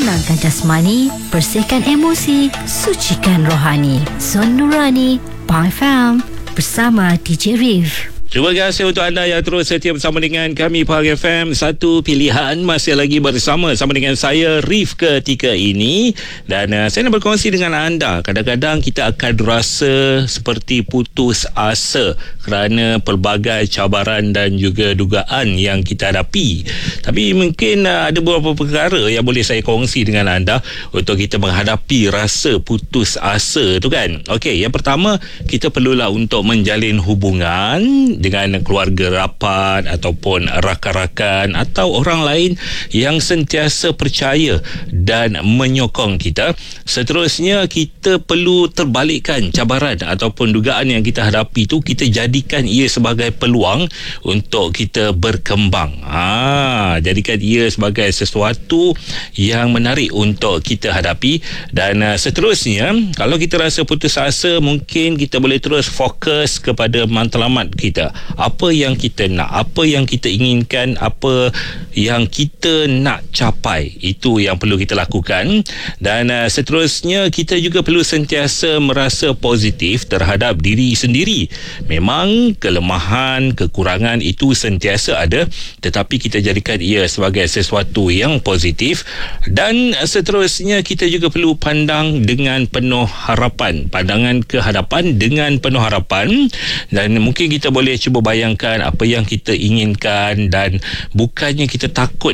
Tenangkan jasmani, bersihkan emosi, sucikan rohani. Zon Nurani, Pang FM, bersama DJ Rif. Terima kasih untuk anda yang terus setia bersama dengan kami Pahang FM. Satu pilihan masih lagi bersama dengan saya Rif ketika ini. Dan saya nak berkongsi dengan anda. Kadang-kadang kita akan rasa seperti putus asa kerana pelbagai cabaran dan juga dugaan yang kita hadapi. Tapi mungkin ada beberapa perkara yang boleh saya kongsi dengan anda untuk kita menghadapi rasa putus asa tu kan. Okey, yang pertama, kita perlulah untuk menjalin hubungan dengan keluarga rapat ataupun rakan-rakan atau orang lain yang sentiasa percaya dan menyokong kita. Seterusnya, kita perlu terbalikkan cabaran ataupun dugaan yang kita hadapi tu, kita jadikan ia sebagai peluang untuk kita berkembang. Jadikan ia sebagai sesuatu yang menarik untuk kita hadapi. Dan seterusnya, kalau kita rasa putus asa, mungkin kita boleh terus fokus kepada matlamat kita. Apa yang kita nak, apa yang kita inginkan, apa yang kita nak capai, itu yang perlu kita lakukan. Dan seterusnya, kita juga perlu sentiasa merasa positif terhadap diri sendiri. Memang kelemahan, kekurangan itu sentiasa ada, tetapi kita jadikan ia sebagai sesuatu yang positif. Dan seterusnya, kita juga perlu pandang dengan penuh harapan, pandangan ke hadapan dengan penuh harapan. Dan mungkin kita boleh cuba bayangkan apa yang kita inginkan, dan bukannya kita takut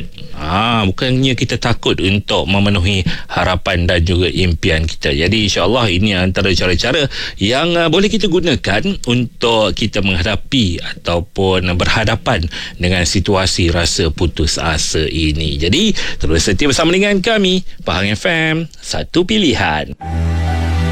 untuk memenuhi harapan dan juga impian kita. Jadi insya-Allah ini antara cara-cara yang boleh kita gunakan untuk kita menghadapi ataupun berhadapan dengan situasi rasa putus asa ini. Jadi terus setia bersama dengan kami Pahang FM, satu pilihan.